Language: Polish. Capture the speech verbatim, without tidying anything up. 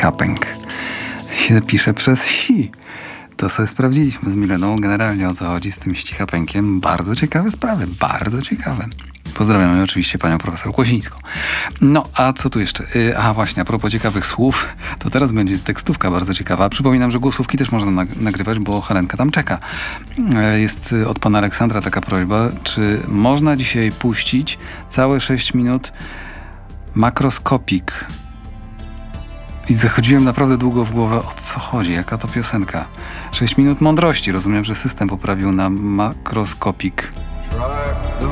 Ścichapęk się pisze przez si. To sobie sprawdziliśmy z Mileną generalnie, o co chodzi z tym ścichapękiem. Bardzo ciekawe sprawy, bardzo ciekawe. Pozdrawiamy oczywiście panią profesor Kłosińską. No, a co tu jeszcze? Yy, aha, właśnie, a propos ciekawych słów, to teraz będzie tekstówka bardzo ciekawa. Przypominam, że głosówki też można nag- nagrywać, bo Helenka tam czeka. Yy, jest od pana Aleksandra taka prośba, czy można dzisiaj puścić całe sześć minut Makroskopik. I zachodziłem naprawdę długo w głowę, o co chodzi, jaka to piosenka. sześć minut mądrości, rozumiem, że system poprawił na Makroskopik.